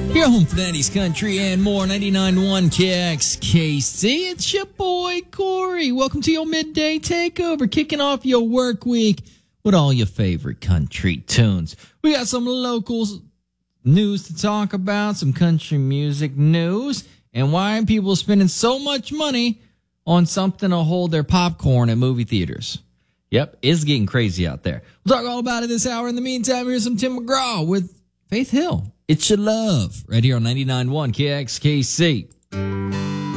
Your home for Daddy's Country and more, 99.1 KXKC. It's your boy, Corey. Welcome to your midday takeover, kicking off your work week with all your favorite country tunes. We got some local news to talk about, some country music news, and why people are spending so much money on something to hold their popcorn at movie theaters. Yep, it's getting crazy out there. We'll talk all about it this hour. In the meantime, here's some Tim McGraw with Faith Hill. It's Your Love, right here on 99.1 KXKC.